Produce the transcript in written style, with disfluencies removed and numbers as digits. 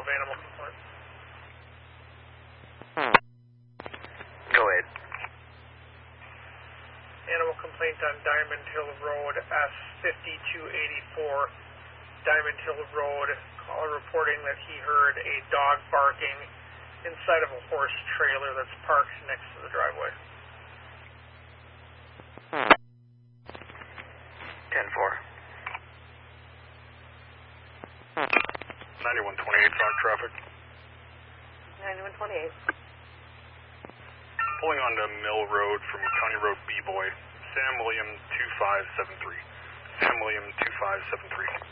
of animal complaint. Go ahead. Animal complaint on Diamond Hill Road, S5284, Diamond Hill Road. Caller reporting that he heard a dog barking inside of a horse trailer that's parked next to the driveway. 10-4. 9128, Fox traffic. 9128. Pulling onto Mill Road from County Road B-Boy. Sam William 2573. Sam William 2573.